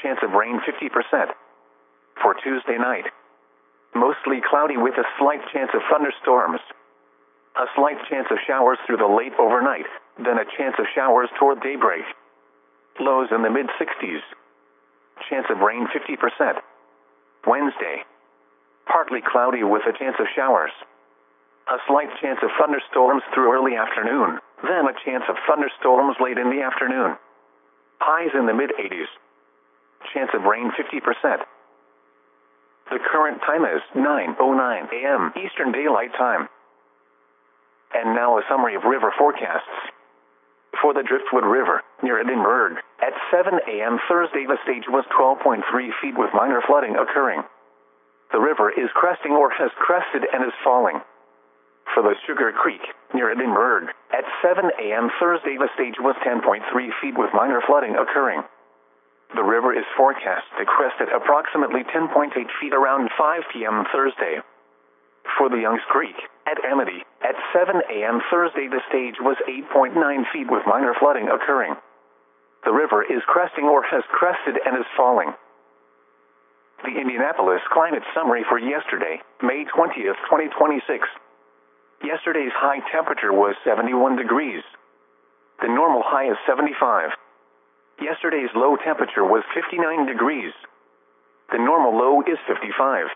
chance of rain 50%. For Tuesday night, mostly cloudy with a slight chance of thunderstorms. A slight chance of showers through the late overnight, then a chance of showers toward daybreak. Lows in the mid-60s. Chance of rain 50%. Wednesday, partly cloudy with a chance of showers. A slight chance of thunderstorms through early afternoon, then a chance of thunderstorms late in the afternoon. Highs in the mid-80s. Chance of rain 50%. The current time is 9:09 a.m. Eastern Daylight Time. And now a summary of river forecasts. For the Driftwood River, near Edinburgh, at 7 a.m. Thursday the stage was 12.3 feet with minor flooding occurring. The river is cresting or has crested and is falling. For the Sugar Creek, near Edinburgh, at 7 a.m. Thursday the stage was 10.3 feet with minor flooding occurring. The river is forecast to crest at approximately 10.8 feet around 5 p.m. Thursday. For the Youngs Creek, at Amity, at 7 a.m. Thursday the stage was 8.9 feet with minor flooding occurring. The river is cresting or has crested and is falling. The Indianapolis Climate Summary for yesterday, May 20th, 2026. Yesterday's high temperature was 71 degrees. The normal high is 75. Yesterday's low temperature was 59 degrees. The normal low is 55.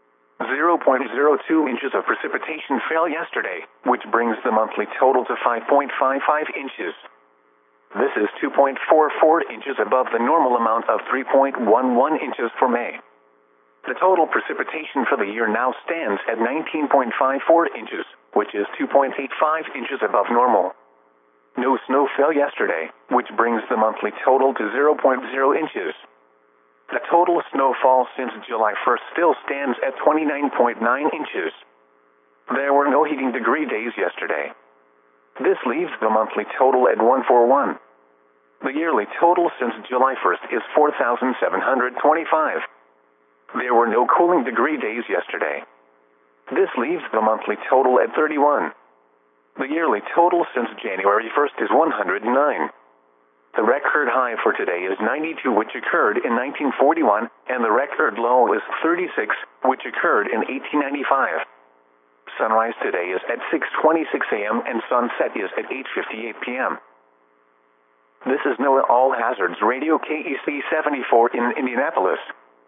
0.02 inches of precipitation fell yesterday, which brings the monthly total to 5.55 inches. This is 2.44 inches above the normal amount of 3.11 inches for May. The total precipitation for the year now stands at 19.54 inches, which is 2.85 inches above normal. No snow fell yesterday, which brings the monthly total to 0.0 inches. The total snowfall since July 1st still stands at 29.9 inches. There were no heating degree days yesterday. This leaves the monthly total at 141. The yearly total since July 1st is 4,725. There were no cooling degree days yesterday. This leaves the monthly total at 31. The yearly total since January 1st is 109. The record high for today is 92, which occurred in 1941, and the record low is 36, which occurred in 1895. Sunrise today is at 6:26 a.m. and sunset is at 8:58 p.m. This is NOAA All Hazards Radio KEC 74 in Indianapolis.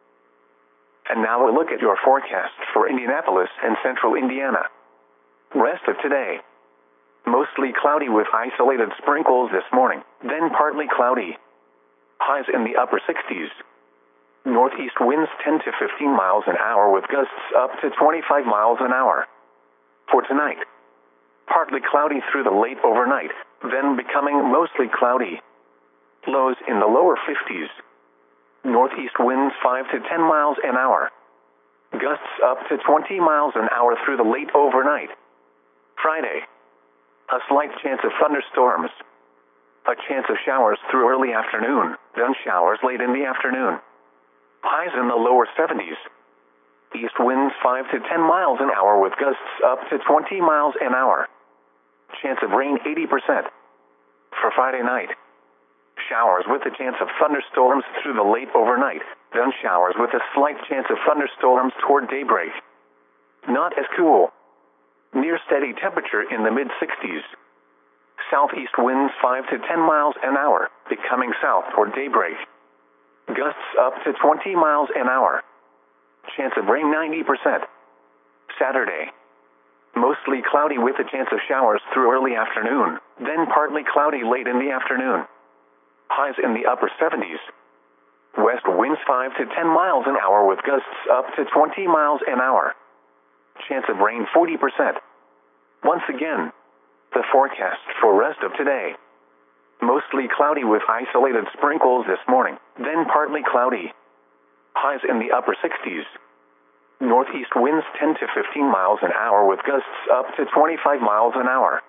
And now a look at your forecast for Indianapolis and central Indiana. Rest of today. Mostly cloudy with isolated sprinkles this morning, then partly cloudy. Highs in the upper 60s. Northeast winds 10 to 15 miles an hour with gusts up to 25 miles an hour. For tonight, partly cloudy through the late overnight, then becoming mostly cloudy. Lows in the lower 50s. Northeast winds 5 to 10 miles an hour. Gusts up to 20 miles an hour through the late overnight. Friday, a slight chance of thunderstorms. A chance of showers through early afternoon, then showers late in the afternoon. Highs in the lower 70s. East winds 5 to 10 miles an hour with gusts up to 20 miles an hour. Chance of rain 80%. For Friday night, showers with a chance of thunderstorms through the late overnight, then showers with a slight chance of thunderstorms toward daybreak. Not as cool. Near steady temperature in the mid-60s. Southeast winds 5 to 10 miles an hour, becoming south toward daybreak. Gusts up to 20 miles an hour. Chance of rain 90%. Saturday, mostly cloudy with a chance of showers through early afternoon, then partly cloudy late in the afternoon. Highs in the upper 70s. West winds 5 to 10 miles an hour with gusts up to 20 miles an hour. Chance of rain 40%. Once again, the forecast for rest of today. Mostly cloudy with isolated sprinkles this morning, then partly cloudy. Highs in the upper 60s. Northeast winds 10 to 15 miles an hour with gusts up to 25 miles an hour.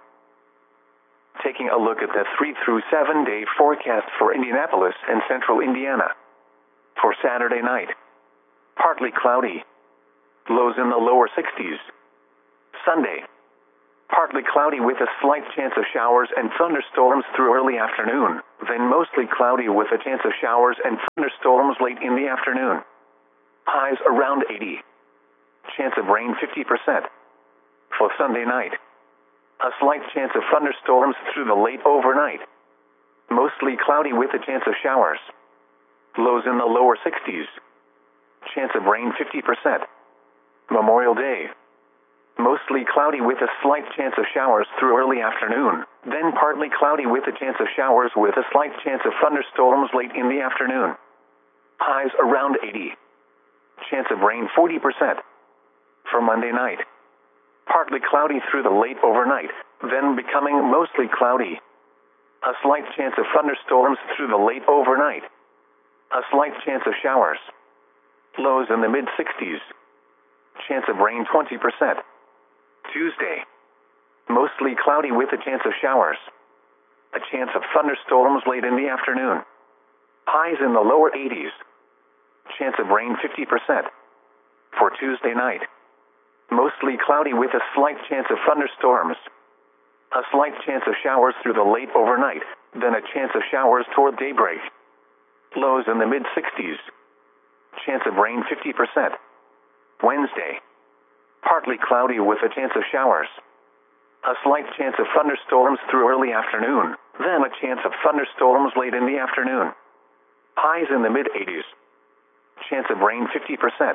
Taking a look at the 3 through 7 day forecast for Indianapolis and central Indiana. For Saturday night, partly cloudy. Lows in the lower 60s. Sunday, Partly cloudy with a slight chance of showers and thunderstorms through early afternoon, then mostly cloudy with a chance of showers and thunderstorms late in the afternoon. Highs around 80. Chance of rain 50%. For Sunday night, a slight chance of thunderstorms through the late overnight. Mostly cloudy with a chance of showers. Lows in the lower 60s. Chance of rain 50%. Memorial Day. Mostly cloudy with a slight chance of showers through early afternoon, then partly cloudy with a chance of showers with a slight chance of thunderstorms late in the afternoon. Highs around 80. Chance of rain 40%. For Monday night, partly cloudy through the late overnight, then becoming mostly cloudy. A slight chance of thunderstorms through the late overnight. A slight chance of showers. Lows in the mid-60s. Chance of rain 20%. Tuesday, mostly cloudy with a chance of showers. A chance of thunderstorms late in the afternoon. Highs in the lower 80s. Chance of rain 50%. For Tuesday night, mostly cloudy with a slight chance of thunderstorms. A slight chance of showers through the late overnight, then a chance of showers toward daybreak. Lows in the mid-60s. Chance of rain 50%. Wednesday, partly cloudy with a chance of showers. A slight chance of thunderstorms through early afternoon, then a chance of thunderstorms late in the afternoon. Highs in the mid-80s. Chance of rain 50%.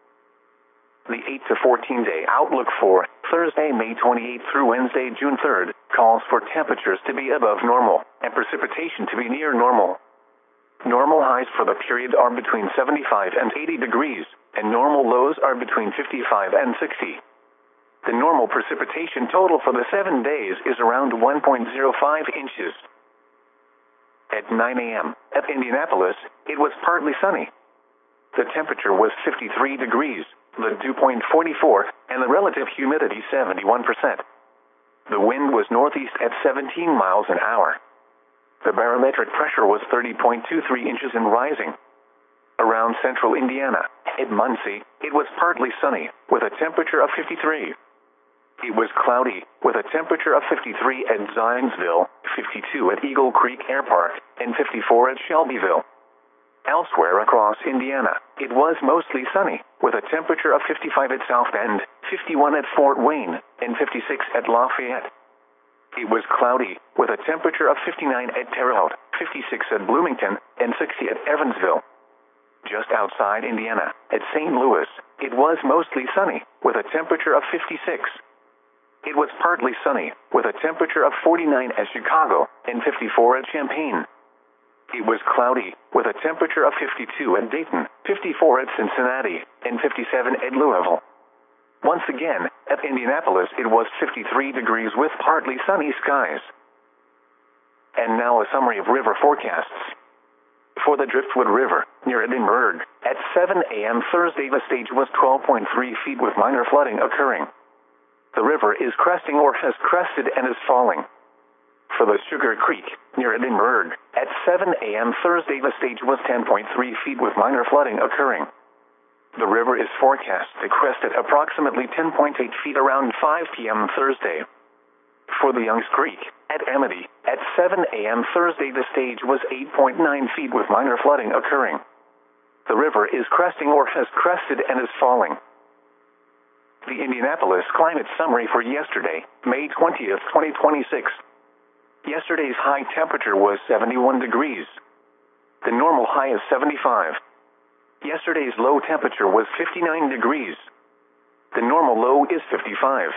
The 8 to 14 day outlook for Thursday, May 28 through Wednesday, June 3rd, calls for temperatures to be above normal and precipitation to be near normal. Normal highs for the period are between 75 and 80 degrees, and normal lows are between 55 and 60. The normal precipitation total for the 7 days is around 1.05 inches. At 9 a.m. at Indianapolis, it was partly sunny. The temperature was 53 degrees, the dew point 44, and the relative humidity 71%. The wind was northeast at 17 miles an hour. The barometric pressure was 30.23 inches and rising. Around central Indiana, at Muncie, it was partly sunny, with a temperature of 53. It was cloudy, with a temperature of 53 at Zionsville, 52 at Eagle Creek Air Park, and 54 at Shelbyville. Elsewhere across Indiana, it was mostly sunny, with a temperature of 55 at South Bend, 51 at Fort Wayne, and 56 at Lafayette. It was cloudy, with a temperature of 59 at Terre Haute, 56 at Bloomington, and 60 at Evansville. Just outside Indiana, at St. Louis, it was mostly sunny, with a temperature of 56. It was partly sunny, with a temperature of 49 at Chicago, and 54 at Champaign. It was cloudy, with a temperature of 52 at Dayton, 54 at Cincinnati, and 57 at Louisville. Once again, at Indianapolis it was 53 degrees with partly sunny skies. And now a summary of river forecasts. For the Driftwood River, near Edinburgh, at 7 a.m. Thursday the stage was 12.3 feet with minor flooding occurring. The river is cresting or has crested and is falling. For the Sugar Creek, near Edinburgh, at 7 a.m. Thursday the stage was 10.3 feet with minor flooding occurring. The river is forecast to crest at approximately 10.8 feet around 5 p.m. Thursday. For the Youngs Creek, at Amity, at 7 a.m. Thursday the stage was 8.9 feet with minor flooding occurring. The river is cresting or has crested and is falling. The Indianapolis climate summary for yesterday, May 20th, 2026. Yesterday's high temperature was 71 degrees. The normal high is 75. Yesterday's low temperature was 59 degrees. The normal low is 55.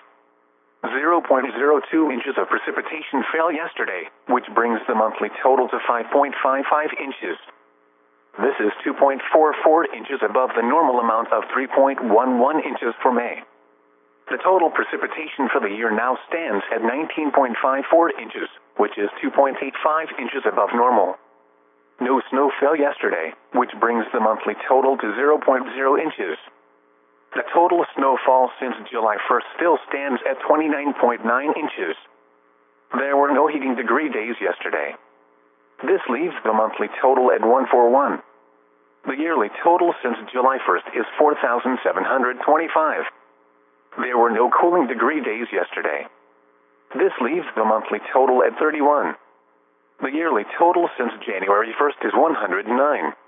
0.02 inches of precipitation fell yesterday, which brings the monthly total to 5.55 inches. This is 2.44 inches above the normal amount of 3.11 inches for May. The total precipitation for the year now stands at 19.54 inches, which is 2.85 inches above normal. No snow fell yesterday, which brings the monthly total to 0.0 inches. The total snowfall since July 1st still stands at 29.9 inches. There were no heating degree days yesterday. This leaves the monthly total at 141. The yearly total since July 1st is 4,725. There were no cooling degree days yesterday. This leaves the monthly total at 31. The yearly total since January 1st is 109.